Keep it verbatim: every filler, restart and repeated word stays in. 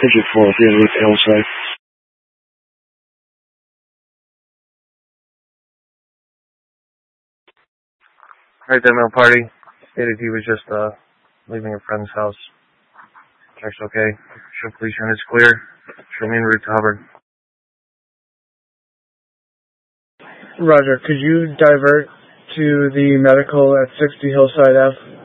Digit four, be en route to Hillside. Right there, male party. Stated he was just uh leaving a friend's house. Check's okay. Show police units clear. Show me en route to Hubbard. Roger. Could you divert to the medical at sixty Hillside Ave?